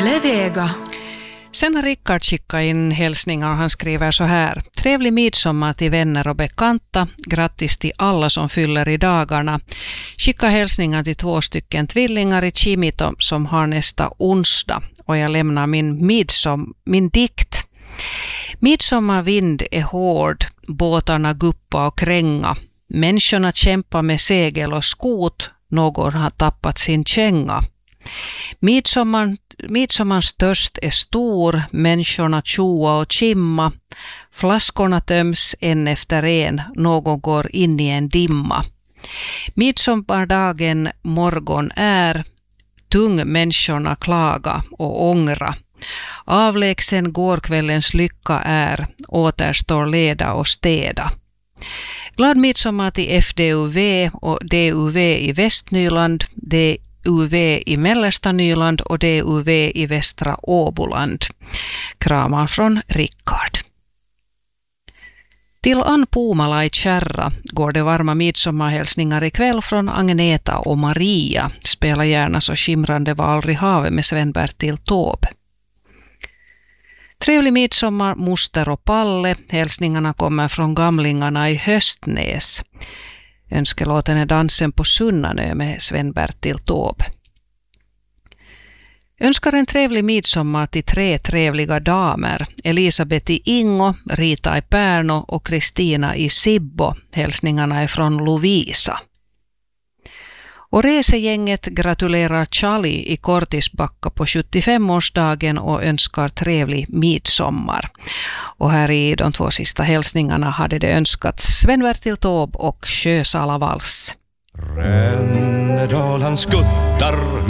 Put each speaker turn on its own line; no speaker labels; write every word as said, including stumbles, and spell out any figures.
Yle Vega.
Sen har Rickard skickat in hälsningar och han skriver så här. Trevlig midsommar till vänner och bekanta. Grattis till alla som fyller i dagarna. Skicka hälsningar till två stycken tvillingar i Kimito som har nästa onsdag. Och jag lämnar min, midsom, min dikt. Midsommarvind är hård. Båtarna guppa och kränga. Människorna kämpar med segel och skot. Någon har tappat sin känga. Midsommar, midsommarns törst är stor, människorna tjoa och kimma. Flaskorna töms en efter en, någon går in i en dimma. Midsommardagen morgon är, tung människorna klaga och ångra. Avlägsen gårkvällens lycka är, återstår leda och städa. Glad midsommar till F D U V och D U V i Västnyland, D U V i mellersta Nyland och D U V i västra Åboland. Kramar från Rickard. Till Ann Puumala i Kärra går det varma midsommarhälsningar ikväll från Agneta och Maria. Spela gärna så skimrande var aldrig havet med Sven-Bertil Taube. Trevlig midsommar moster och Palle. Hälsningarna kommer från gamlingarna i Höstnäs. Önskelåten är Dansen på Sunnanö med Sven-Bertil Taube. Önskar en trevlig midsommar till tre trevliga damer. Elisabeth i Ingo, Rita i Pärno och Kristina i Sibbo. Hälsningarna är från Lovisa. Och resegänget gratulerar Charlie i Kortisbacka på sjuttiofemårsdagen och önskar trevlig midsommar. Och här i de två sista hälsningarna hade det önskats Sven-Bertil Taube och Sjösala Vals.
Rännedal han skuttar